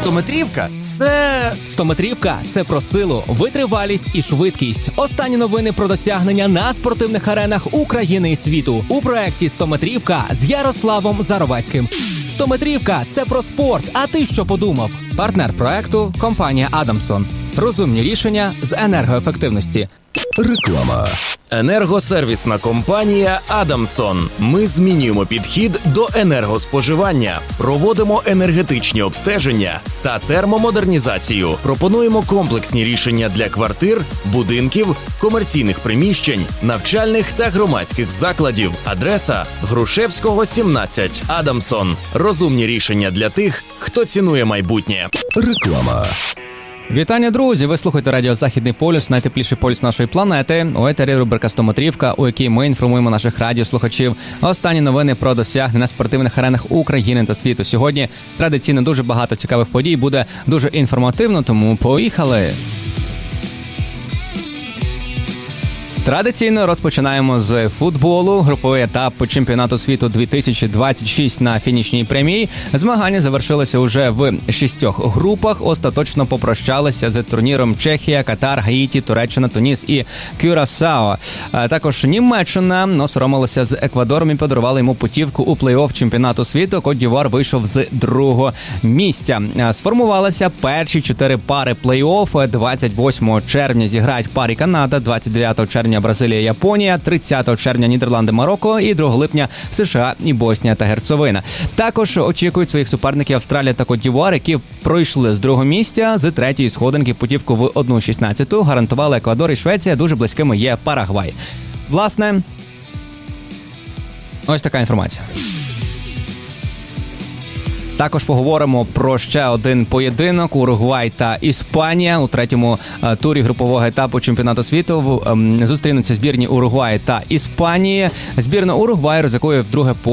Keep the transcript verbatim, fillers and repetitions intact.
Стометрівка – це... Стометрівка – це про силу, витривалість і швидкість. Останні новини про досягнення на спортивних аренах України і світу. У проєкті «Стометрівка» з Ярославом Заровецьким. Стометрівка – це про спорт, а ти що подумав? Партнер проекту – компанія «Адамсон». Розумні рішення з енергоефективності. Реклама. Енергосервісна компанія «Адамсон». Ми змінюємо підхід до енергоспоживання, проводимо енергетичні обстеження та термомодернізацію. Пропонуємо комплексні рішення для квартир, будинків, комерційних приміщень, навчальних та громадських закладів. Адреса – Грушевського, сімнадцять. «Адамсон». Розумні рішення для тих, хто цінує майбутнє. Реклама. Вітання, друзі! Ви слухаєте радіо «Західний полюс», найтепліший полюс нашої планети. У етері рубрика «Стометрівка», у якій ми інформуємо наших радіослухачів останні новини про досягнення на спортивних аренах України та світу. Сьогодні традиційно дуже багато цікавих подій, буде дуже інформативно, тому поїхали! Традиційно розпочинаємо з футболу. Груповий етап чемпіонату світу дві тисячі двадцять шість на фінішній прямій. Змагання завершилися уже в шістьох групах. Остаточно попрощалися з турніром Чехія, Катар, Гаїті, Туреччина, Туніс і Кюрасао. Також Німеччина осоромилася з Еквадором і подарувала йому путівку у плей-офф чемпіонату світу. Кот-д'Івуар вийшов з другого місця. Сформувалися перші чотири пари плей-офф. двадцять восьмого червня зіграють парі Канада, двадцять дев'ятого червня Бразилія, Японія, тридцятого червня Нідерланди, Марокко і другого липня США і Боснія та Герцеговина. Також очікують своїх суперників Австралія та Кот-д'Івуар, які пройшли з другого місця. З третьої сходинки путівку в одну шістнадцяту гарантували Еквадор і Швеція. Дуже близькими є Парагвай. Власне, ось така інформація. Також поговоримо про ще один поєдинок – Уругвай та Іспанія. У третьому турі групового етапу чемпіонату світу зустрінуться збірні Уругваю та Іспанії. Збірна Уругваю ризикує вдруге